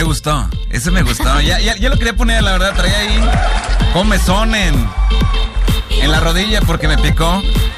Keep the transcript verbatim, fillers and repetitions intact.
gustó, ese me gustó. Ya, ya, ya lo quería poner, la verdad, traía ahí comezón en, en la rodilla porque me picó.